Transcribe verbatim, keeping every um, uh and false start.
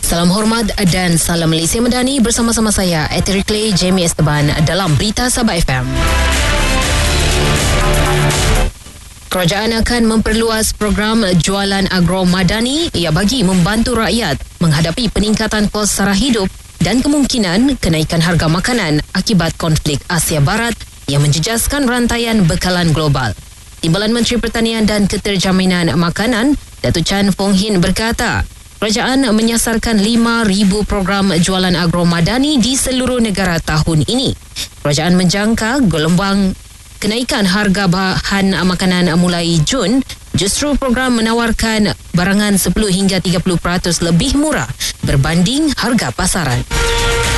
Salam hormat dan salam Malaysia Madani, bersama-sama saya Eteri Clay, Jamie Esteban dalam Berita Sabah F M. Kerajaan akan memperluas program jualan agro madani ia bagi membantu rakyat menghadapi peningkatan kos sara hidup dan kemungkinan kenaikan harga makanan akibat konflik Asia Barat yang menjejaskan rantaian bekalan global. Timbalan Menteri Pertanian dan Keterjaminan Makanan, Datuk Chan Fong Hin berkata, kerajaan menyasarkan lima ribu program jualan agro madani di seluruh negara tahun ini. Kerajaan menjangka gelombang kenaikan harga bahan makanan mulai Jun. Justru program menawarkan barangan sepuluh hingga tiga puluh peratus lebih murah berbanding harga pasaran.